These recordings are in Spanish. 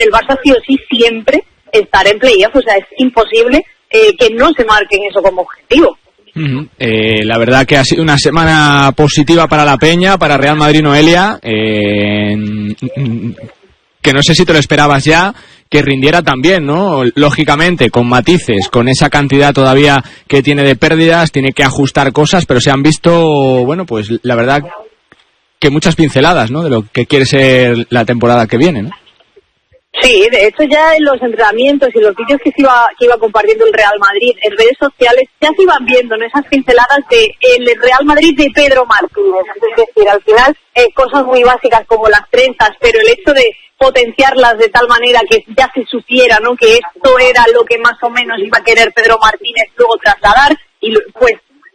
el Barça sí o sí siempre estar en playoff, o sea, es imposible que no se marquen eso como objetivo. La verdad que ha sido una semana positiva para la Peña, para Real Madrid, Noelia, que no sé si te lo esperabas ya, que rindiera también, ¿no? Lógicamente, con matices, con esa cantidad todavía que tiene de pérdidas, tiene que ajustar cosas, pero se han visto, bueno, pues la verdad que muchas pinceladas, ¿no? De lo que quiere ser la temporada que viene, ¿no? Sí, de hecho ya en los entrenamientos y los vídeos que iba compartiendo el Real Madrid en redes sociales ya se iban viendo, ¿no?, esas pinceladas de el Real Madrid de Pedro Martínez. Es decir, al final cosas muy básicas como las trenzas, pero el hecho de potenciarlas de tal manera que ya se supiera, ¿no?, que esto era lo que más o menos iba a querer Pedro Martínez luego trasladar, y pues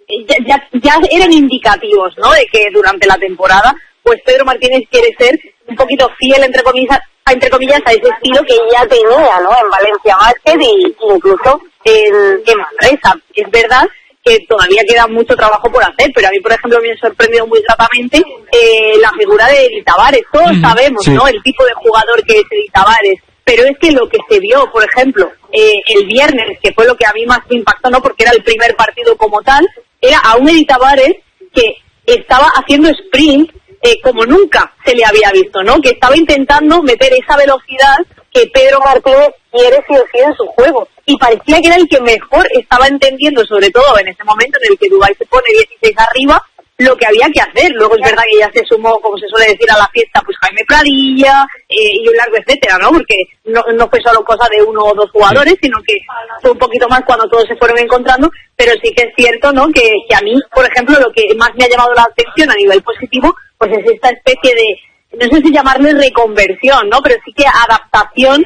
ya eran indicativos, ¿no?, de que durante la temporada pues Pedro Martínez quiere ser un poquito fiel, entre comillas, a ese estilo que ya tenía, ¿no?, en Valencia Basket e incluso en Manresa. Es verdad que todavía queda mucho trabajo por hacer, pero a mí, por ejemplo, me ha sorprendido muy gratamente la figura de Edi Tavares. Todos sabemos, sí, ¿no?, el tipo de jugador que es Edi Tavares, pero es que lo que se vio, por ejemplo, el viernes, que fue lo que a mí más me impactó, ¿no?, porque era el primer partido como tal, era a un Edi Tavares que estaba haciendo sprint como nunca se le había visto, ¿no?, que estaba intentando meter esa velocidad que Pedro Martínez quiere sí o sí en su juego, y parecía que era el que mejor estaba entendiendo, sobre todo en ese momento en el que Dubái se pone 16 arriba, lo que había que hacer. Luego es verdad que ya se sumó, como se suele decir, a la fiesta, pues Jaime Pradilla y un largo etcétera, ¿no?, porque no fue solo cosa de uno o dos jugadores, sino que fue un poquito más cuando todos se fueron encontrando. Pero sí que es cierto, ¿no?, que a mí, por ejemplo, lo que más me ha llamado la atención a nivel positivo, pues es esta especie de, no sé si llamarle reconversión, ¿no?, pero sí que adaptación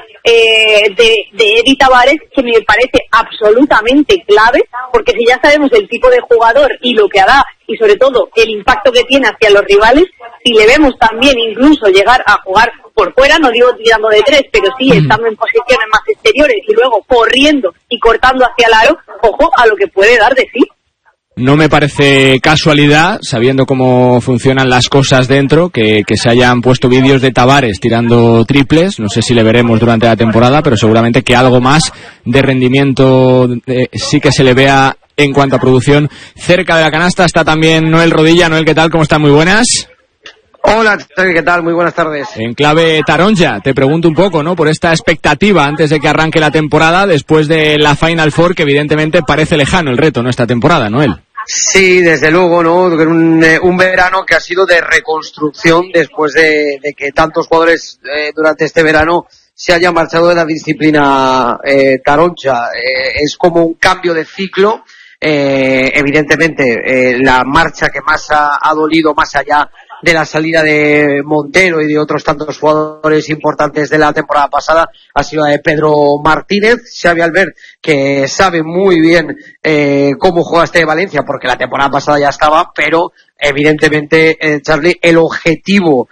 de Edi Tavares, que me parece absolutamente clave, porque si ya sabemos el tipo de jugador y lo que hará, y sobre todo el impacto que tiene hacia los rivales, si le vemos también incluso llegar a jugar por fuera, no digo tirando de tres, pero sí estando en posiciones más exteriores y luego corriendo y cortando hacia el aro, ojo a lo que puede dar de sí. No me parece casualidad, sabiendo cómo funcionan las cosas dentro, que se hayan puesto vídeos de Tavares tirando triples. No sé si le veremos durante la temporada, pero seguramente que algo más de rendimiento sí que se le vea en cuanto a producción cerca de la canasta. Está también Noel Rodilla. Noel, ¿qué tal? ¿Cómo están? Muy buenas. Hola, ¿qué tal? Muy buenas tardes. En clave taronja, te pregunto un poco, ¿no?, por esta expectativa antes de que arranque la temporada, después de la Final Four, que evidentemente parece lejano el reto, ¿no?, esta temporada, Noel. Sí, desde luego, ¿no? Un verano que ha sido de reconstrucción después de que tantos jugadores durante este verano se hayan marchado de la disciplina taronja. Es como un cambio de ciclo. Evidentemente, la marcha que más ha dolido, más allá de la salida de Montero y de otros tantos jugadores importantes de la temporada pasada, ha sido la de Pedro Martínez. Xavi Albert, que sabe muy bien cómo juega este Valencia, porque la temporada pasada ya estaba, pero evidentemente, Charlie, el objetivo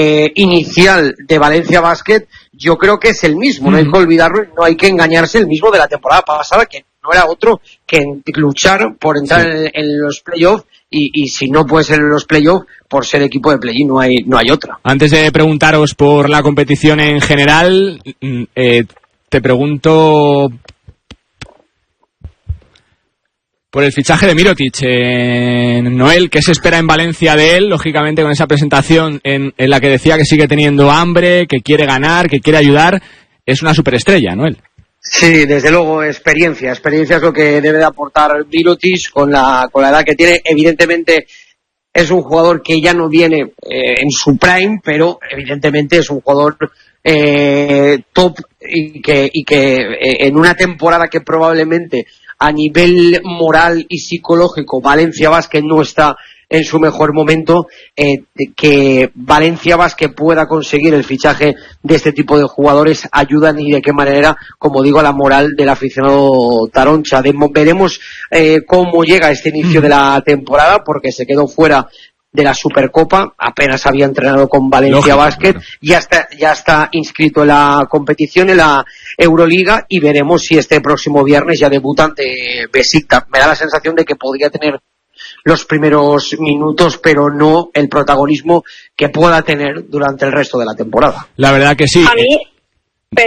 inicial de Valencia Basket yo creo que es el mismo, no hay que olvidarlo, no hay que engañarse, el mismo de la temporada pasada, que no era otro que luchar por entrar en los playoffs, y si no puede ser en los playoffs, por ser equipo de play-in, no hay otra. Antes de preguntaros por la competición en general, te pregunto por el fichaje de Mirotic. Noel, ¿qué se espera en Valencia de él? Lógicamente con esa presentación en la que decía que sigue teniendo hambre, que quiere ganar, que quiere ayudar. Es una superestrella, Noel. Sí, desde luego, experiencia es lo que debe de aportar Mirotic con la edad que tiene. Evidentemente es un jugador que ya no viene en su prime, pero evidentemente es un jugador top y que en una temporada que probablemente a nivel moral y psicológico Valencia Basket no está en su mejor momento, que Valencia Basket pueda conseguir el fichaje de este tipo de jugadores ayudan, y de qué manera, como digo, a la moral del aficionado taroncha. Veremos cómo llega este inicio de la temporada, porque se quedó fuera de la Supercopa, apenas había entrenado con Valencia Basket, ya está inscrito en la competición, en la Euroliga, y veremos si este próximo viernes ya debuta ante Besiktas. Me da la sensación de que podría tener los primeros minutos, pero no el protagonismo que pueda tener durante el resto de la temporada. La verdad que sí. A mí